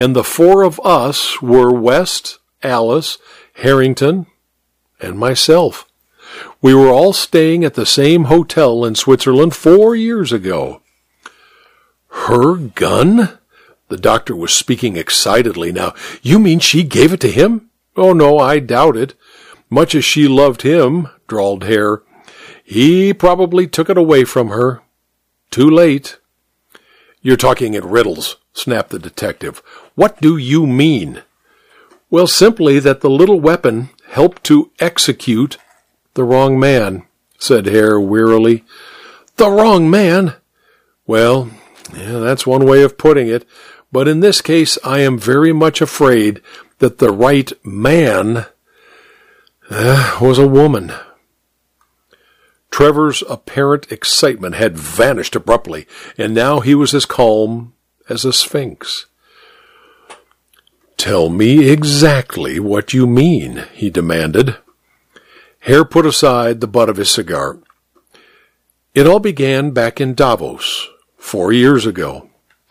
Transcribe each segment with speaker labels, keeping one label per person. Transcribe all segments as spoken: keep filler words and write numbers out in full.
Speaker 1: And the four of us were West, Alice, Harrington, and myself. We were all staying at the same hotel in Switzerland four years ago. Her gun? The doctor was speaking excitedly now. You mean she gave it to him? Oh, no, I doubt it. Much as she loved him, drawled Hare, he probably took it away from her. Too late. You're talking in riddles, snapped the detective. What do you mean? Well, simply that the little weapon helped to execute the wrong man, said Hare wearily. The wrong man? Well, yeah, that's one way of putting it. But in this case, I am very much afraid that the right man uh, was a woman. Trevor's apparent excitement had vanished abruptly, and now he was as calm as a sphinx. Tell me exactly what you mean, he demanded. Hare put aside the butt of his cigar. It all began back in Davos, four years ago.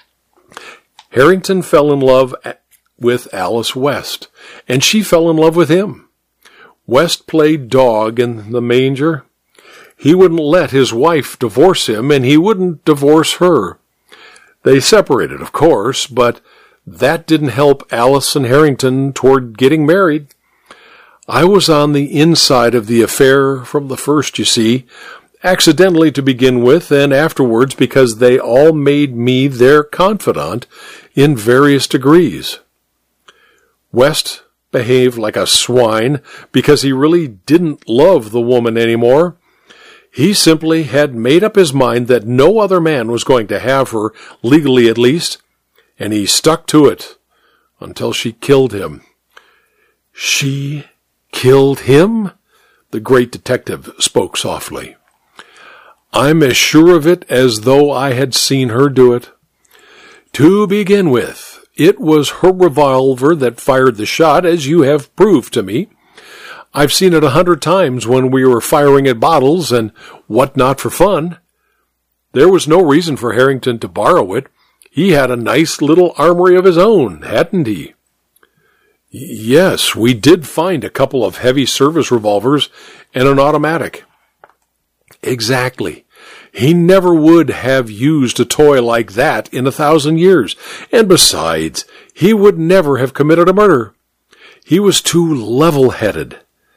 Speaker 1: Harrington fell in love with Alice West, and she fell in love with him. West played dog in the manger. He wouldn't let his wife divorce him, and he wouldn't divorce her. They separated, of course, but that didn't help Alice and Harrington toward getting married. I was on the inside of the affair from the first, you see, accidentally to begin with, and afterwards because they all made me their confidant in various degrees. West behaved like a swine because he really didn't love the woman anymore. He simply had made up his mind that no other man was going to have her, legally at least, and he stuck to it until she killed him. She killed him? The great detective spoke softly. I'm as sure of it as though I had seen her do it. To begin with, it was her revolver that fired the shot, as you have proved to me. I've seen it a hundred times when we were firing at bottles and what not for fun. There was no reason for Harrington to borrow it. He had a nice little armory of his own, hadn't he? Yes, we did find a couple of heavy service revolvers and an automatic. Exactly. He never would have used a toy like that in a thousand years. And besides, he would never have committed a murder. He was too level-headed.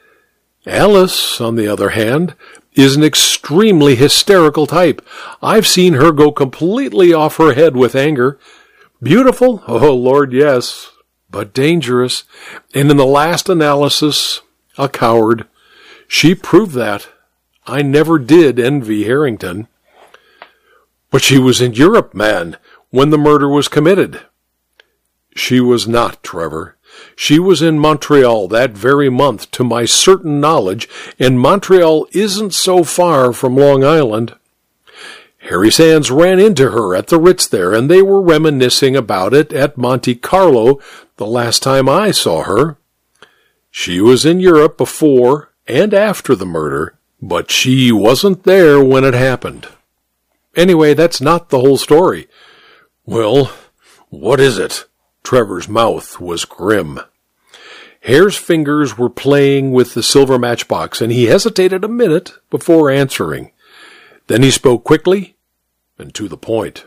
Speaker 1: Alice, on the other hand, is an extremely hysterical type. I've seen her go completely off her head with anger. Beautiful? Oh, Lord, yes. But dangerous. And in the last analysis, a coward. She proved that. I never did envy Harrington. But she was in Europe, man, when the murder was committed. She was not, Trevor. She was in Montreal that very month, to my certain knowledge, and Montreal isn't so far from Long Island. Harry Sands ran into her at the Ritz there, and they were reminiscing about it at Monte Carlo the last time I saw her. She was in Europe before and after the murder, but she wasn't there when it happened. Anyway, that's not the whole story. Well, what is it? Trevor's mouth was grim. Hare's fingers were playing with the silver matchbox, and he hesitated a minute before answering. Then he spoke quickly and to the point.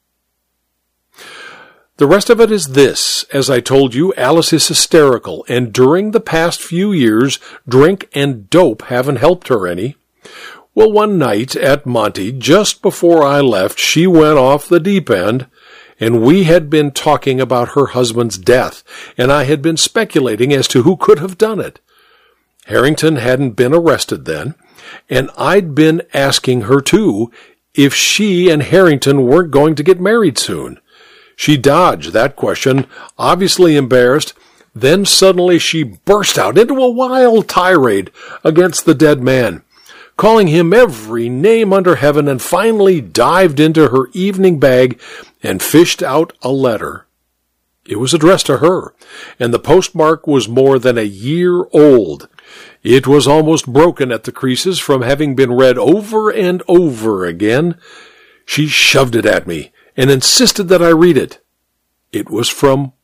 Speaker 1: The rest of it is this. As I told you, Alice is hysterical, and during the past few years, drink and dope haven't helped her any. Well, one night at Monte, just before I left, she went off the deep end, and we had been talking about her husband's death, and I had been speculating as to who could have done it. Harrington hadn't been arrested then, and I'd been asking her, too, if she and Harrington weren't going to get married soon. She dodged that question, obviously embarrassed. Then suddenly she burst out into a wild tirade against the dead man, calling him every name under heaven, and finally dived into her evening bag and fished out a letter. It was addressed to her, and the postmark was more than a year old. It was almost broken at the creases from having been read over and over again. She shoved it at me and insisted that I read it. It was from